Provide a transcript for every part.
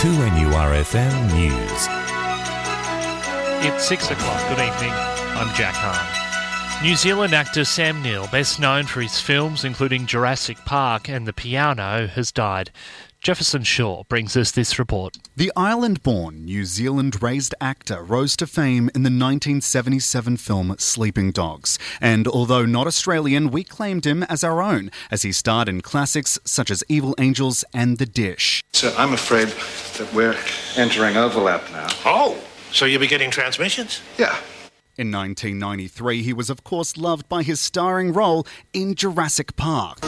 2NURFM News. It's 6 o'clock. Good evening. I'm Jack Hahn. New Zealand actor Sam Neill, best known for his films including Jurassic Park and The Piano, has died. Jefferson Shaw brings us this report. The island-born, New Zealand-raised actor rose to fame in the 1977 film Sleeping Dogs. And although not Australian, we claimed him as our own, as he starred in classics such as Evil Angels and The Dish. So I'm afraid that we're entering overlap now. Oh, so you'll be getting transmissions? Yeah. In 1993, he was of course loved by his starring role in Jurassic Park.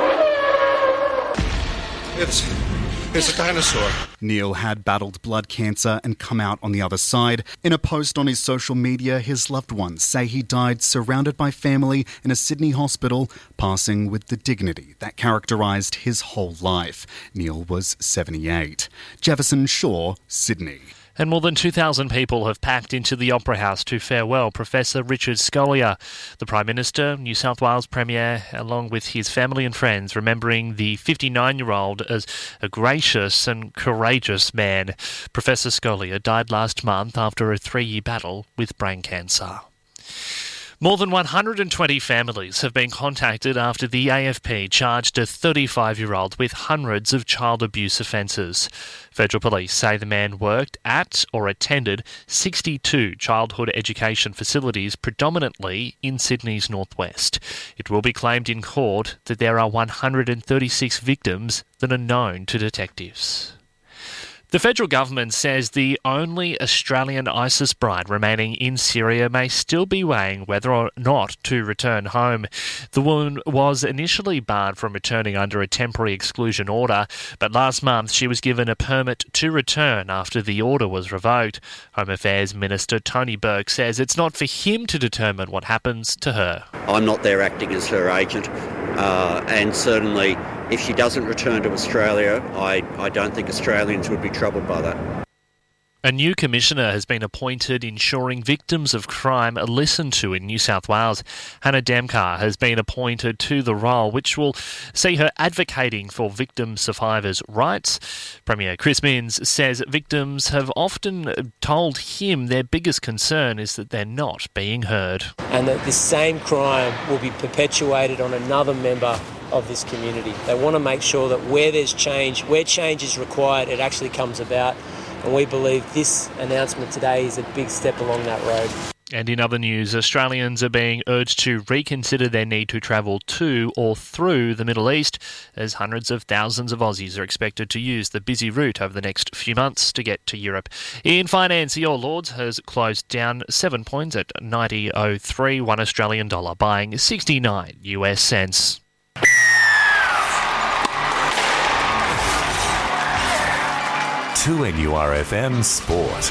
It's a dinosaur. Neill had battled blood cancer and come out on the other side. In a post on his social media, his loved ones say he died surrounded by family in a Sydney hospital, passing with the dignity that characterised his whole life. Neill was 78. Jefferson Shaw, Sydney. And more than 2,000 people have packed into the Opera House to farewell Professor Richard Scolia. The Prime Minister, New South Wales Premier, along with his family and friends, remembering the 59-year-old as a gracious and courageous man. Professor Scolia died last month after a 3-year battle with brain cancer. More than 120 families have been contacted after the AFP charged a 35-year-old with hundreds of child abuse offences. Federal police say the man worked at or attended 62 childhood education facilities, predominantly in Sydney's northwest. It will be claimed in court that there are 136 victims that are known to detectives. The federal government says the only Australian ISIS bride remaining in Syria may still be weighing whether or not to return home. The woman was initially barred from returning under a temporary exclusion order, but last month she was given a permit to return after the order was revoked. Home Affairs Minister Tony Burke says it's not for him to determine what happens to her. I'm not there acting as her agent, and certainly if she doesn't return to Australia, I don't think Australians would be troubled by that. A new commissioner has been appointed ensuring victims of crime are listened to in New South Wales. Hannah Damkar has been appointed to the role, which will see her advocating for victim survivors' rights. Premier Chris Minns says victims have often told him their biggest concern is that they're not being heard. And that this same crime will be perpetuated on another member of this community. They want to make sure that where there's change, where change is required, it actually comes about. And we believe this announcement today is a big step along that road. And in other news, Australians are being urged to reconsider their need to travel to or through the Middle East, as hundreds of thousands of Aussies are expected to use the busy route over the next few months to get to Europe. In finance, the All Ords has closed down 7 points at 90.03, $1 Australian dollar, buying 69 US cents. NURFM Sport.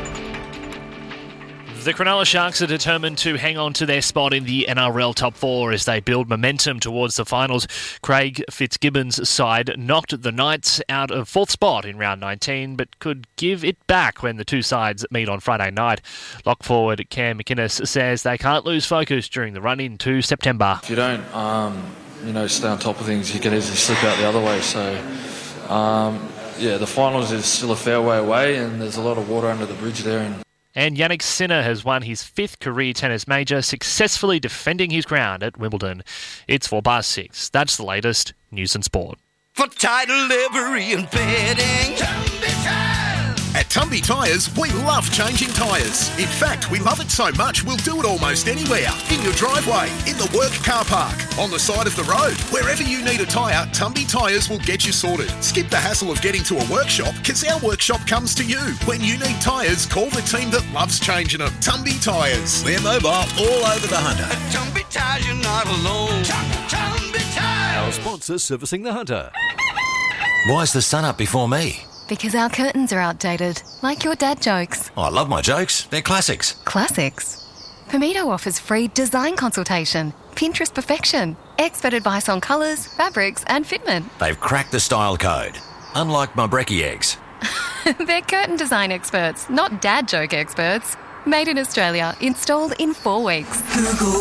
The Cronulla Sharks are determined to hang on to their spot in the NRL Top 4 as they build momentum towards the finals. Craig Fitzgibbon's side knocked the Knights out of 4th spot in round 19, but could give it back when the two sides meet on Friday night. Lock forward Cam McInnes says they can't lose focus during the run into September. If you don't, stay on top of things, you can easily slip out the other way. So, the finals is still a fair way away, and there's a lot of water under the bridge there. And Yannick Sinner has won his 5th career tennis major, successfully defending his ground at Wimbledon. It's 6:04. That's the latest news and sport. For title, livery and bedding, At Tumby Tyres, we love changing tyres. In fact, we love it so much we'll do it almost anywhere. In your driveway, in the work car park, on the side of the road. Wherever you need a tyre, Tumby Tyres will get you sorted. Skip the hassle of getting to a workshop, because our workshop comes to you. When you need tyres, call the team that loves changing them. Tumby Tyres. We're mobile all over the Hunter. At Tumby Tyres, you're not alone. Tumby Tyres. Our sponsor servicing the Hunter. Why's the sun up before me? Because our curtains are outdated, like your dad jokes. Oh, I love my jokes. They're classics. Classics? Pomito offers free design consultation, Pinterest perfection, expert advice on colours, fabrics and fitment. They've cracked the style code, unlike my brekkie eggs. They're curtain design experts, not dad joke experts. Made in Australia, installed in 4 weeks. Google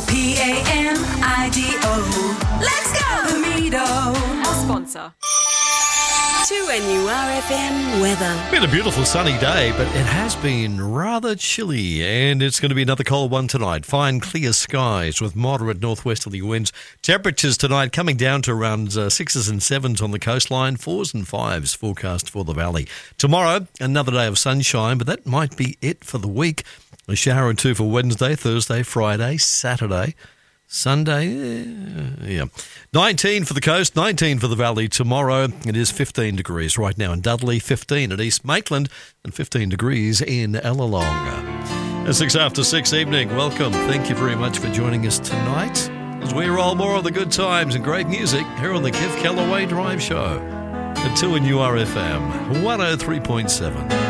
PAMIDO. Let's go! Pomito. Our sponsor. 2NURFM weather. Been a beautiful sunny day, but it has been rather chilly, and it's going to be another cold one tonight. Fine, clear skies with moderate northwesterly winds. Temperatures tonight coming down to around 6s and 7s on the coastline, 4s and 5s forecast for the valley. Tomorrow, another day of sunshine, but that might be it for the week. A shower or two for Wednesday, Thursday, Friday, Saturday. Sunday, yeah. 19 for the coast, 19 for the valley. Tomorrow it is 15 degrees right now in Dudley, 15 at East Maitland, and 15 degrees in Ellalong. At 6 after 6 evening, welcome. Thank you very much for joining us tonight as we roll more of the good times and great music here on the Kev Callaway Drive Show at 2NURFM 103.7.